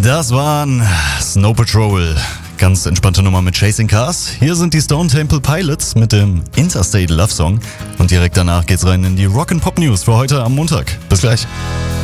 Das waren Snow Patrol. Ganz entspannte Nummer mit Chasing Cars. Hier sind die Stone Temple Pilots mit dem Interstate Love Song. Und direkt danach geht's rein in die Rock and Pop News für heute am Montag. Bis gleich.